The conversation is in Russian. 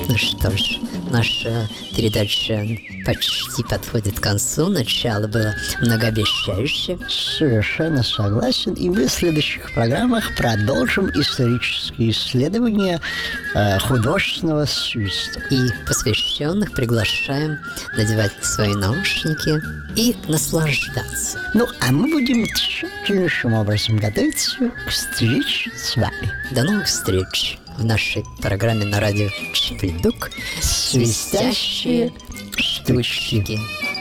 Ну что ж, наша передача почти подходит к концу. Начало было многообещающее. Совершенно согласен. И мы в следующих программах продолжим исторические исследования художественного свистка. И посвященных приглашаем надевать свои наушники и наслаждаться. Ну, а мы будем тщательнейшим образом готовиться к встрече с вами. До новых встреч в нашей программе на радио Чиплюк «Свистящие штучки».